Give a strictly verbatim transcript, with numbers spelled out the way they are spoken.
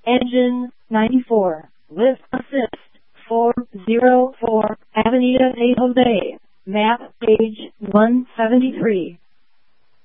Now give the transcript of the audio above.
Engine ninety-four. Lift assist four zero four. Avenida de Jose. Map page one seventy-three.